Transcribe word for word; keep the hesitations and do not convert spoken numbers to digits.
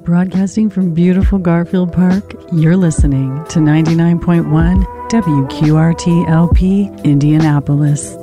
Broadcasting from beautiful Garfield Park, you're listening to ninety-nine point one W Q R T L P, Indianapolis.